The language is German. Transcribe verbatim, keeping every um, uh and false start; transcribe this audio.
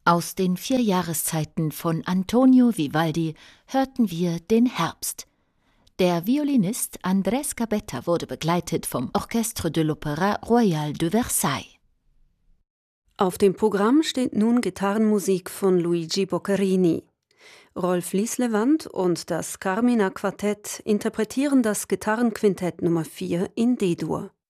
Aus den vier Jahreszeiten von Antonio Vivaldi hörten wir den Herbst. Der Violinist Andrés Gabetta wurde begleitet vom Orchestre de l'Opéra Royal de Versailles. Auf dem Programm steht nun Gitarrenmusik von Luigi Boccherini. Rolf Lislewand und das Carmina Quartett interpretieren das Gitarrenquintett Nummer vier in D-Dur.